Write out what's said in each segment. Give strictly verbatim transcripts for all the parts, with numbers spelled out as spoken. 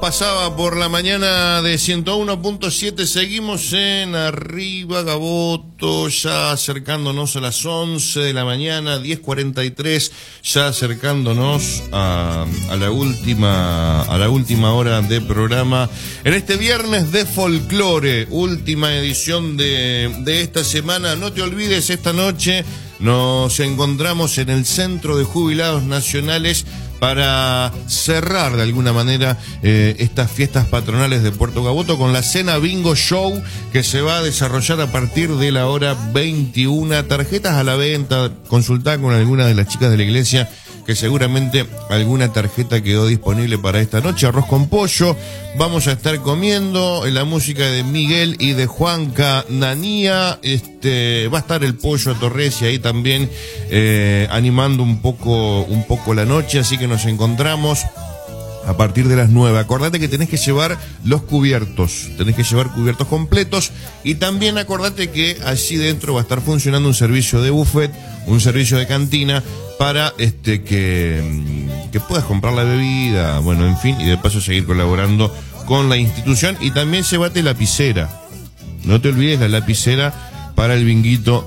pasaba por la mañana de ciento uno punto siete. Seguimos en Arriba Gaboto, ya acercándonos a las once de la mañana, diez cuarenta y tres, ya acercándonos a, a la última a la última hora de programa en este viernes de folclore, última edición de, de esta semana. No te olvides, esta noche nos encontramos en el Centro de Jubilados Nacionales para cerrar de alguna manera eh, estas fiestas patronales de Puerto Gaboto con la cena Bingo Show que se va a desarrollar a partir de la hora veintiuna. Tarjetas a la venta, consultá con alguna de las chicas de la iglesia que seguramente alguna tarjeta quedó disponible para esta noche. Arroz con pollo, vamos a estar comiendo la música de Miguel y de Juanca Nanía. Este, va a estar el Pollo Torresi ahí también eh, animando un poco, un poco la noche, así que nos encontramos a partir de las nueve. Acordate que tenés que llevar los cubiertos, tenés que llevar cubiertos completos, y también acordate que allí dentro va a estar funcionando un servicio de buffet, un servicio de cantina, para este que, que puedas comprar la bebida, bueno, en fin, y de paso seguir colaborando con la institución. Y también llévate lapicera, no te olvides la lapicera para el binguito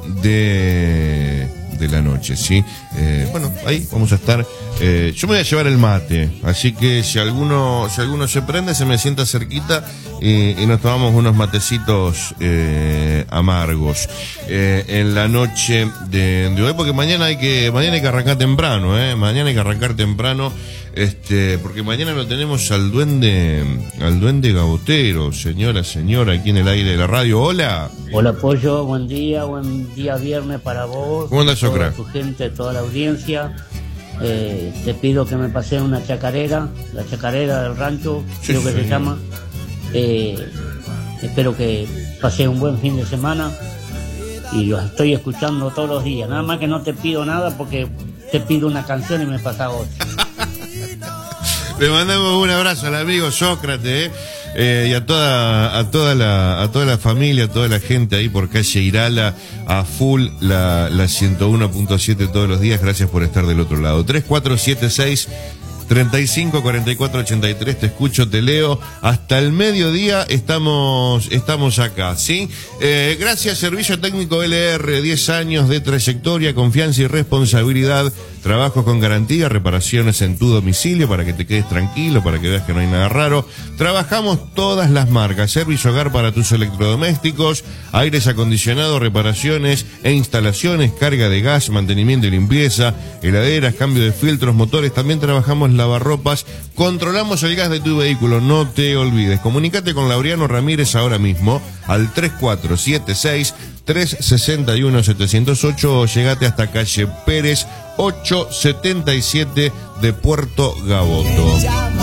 de, de la noche, ¿sí? Eh, bueno, ahí vamos a estar. Eh, yo me voy a llevar el mate, así que si alguno si alguno se prende, se me sienta cerquita y, y nos tomamos unos matecitos eh, amargos eh, en la noche de, de hoy, porque mañana hay que mañana hay que arrancar temprano, eh, mañana hay que arrancar temprano, este, porque mañana lo tenemos al duende al duende gabotero, señora, señora, aquí en el aire de la radio. Hola. Hola, Pollo, buen día, buen día viernes para vos. ¿Cómo andás, Socra? Toda tu gente, toda la audiencia. Eh, te pido que me pases una chacarera, la chacarera del rancho, Sí, creo que señor. se llama. Eh, espero que pases un buen fin de semana y los estoy escuchando todos los días. Nada más que no te pido nada porque te pido una canción y me pasa otra. Le mandamos un abrazo al amigo Sócrates, eh, eh, y a toda a toda la a toda la familia, a toda la gente ahí por calle Irala, a full la, la ciento uno punto siete todos los días. Gracias por estar del otro lado. tres cuatro siete seis, treinta y cinco, cuarenta y cuatro, ochenta y tres, te escucho, te leo. Hasta el mediodía estamos estamos acá, ¿sí? Eh, gracias, Servicio Técnico L R, diez años de trayectoria, confianza y responsabilidad. Trabajos con garantía, reparaciones en tu domicilio para que te quedes tranquilo, para que veas que no hay nada raro. Trabajamos todas las marcas. Servicio hogar para tus electrodomésticos, aires acondicionados, reparaciones e instalaciones, carga de gas, mantenimiento y limpieza, heladeras, cambio de filtros, motores. También trabajamos lavarropas. Controlamos el gas de tu vehículo, no te olvides. Comunícate con Laureano Ramírez ahora mismo al tres cuatro siete seis, tres seis uno, siete cero ocho o llegate hasta calle Pérez ochocientos setenta y siete de Puerto Gaboto.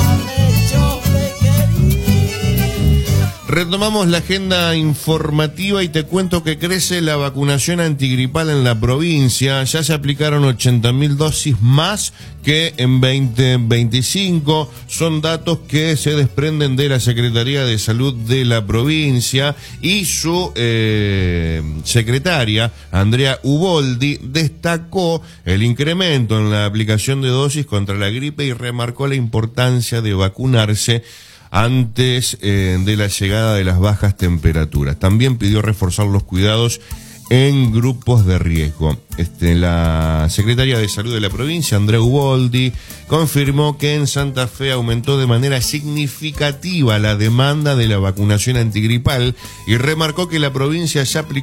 Retomamos la agenda informativa y te cuento que crece la vacunación antigripal en la provincia. Ya se aplicaron ochenta mil dosis más que en veinte veinticinco. Son datos que se desprenden de la Secretaría de Salud de la provincia, y su eh, secretaria, Andrea Uboldi, destacó el incremento en la aplicación de dosis contra la gripe y remarcó la importancia de vacunarse antes eh, de la llegada de las bajas temperaturas. También pidió reforzar los cuidados en grupos de riesgo. Este, la secretaria de Salud de la provincia, Andrea Uboldi, confirmó que en Santa Fe aumentó de manera significativa la demanda de la vacunación antigripal y remarcó que la provincia ya aplicó